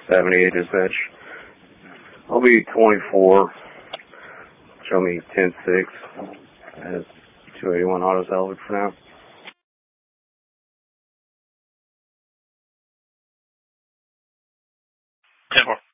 78 dispatch. I'll be 24. Show me 10-6. At 281 auto salvage for now. 10-4.